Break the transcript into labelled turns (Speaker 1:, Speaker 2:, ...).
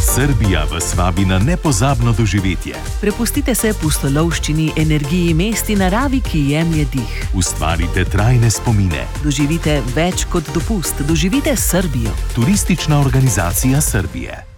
Speaker 1: Srbija vas vabi na nepozabno doživetje.
Speaker 2: Prepustite se pustolovščini, energiji mest in naravi, ki jemlje dih.
Speaker 1: Ustvarite trajne spomine.
Speaker 2: Doživite več kot dopust, doživite Srbijo.
Speaker 1: Turistična organizacija Srbije.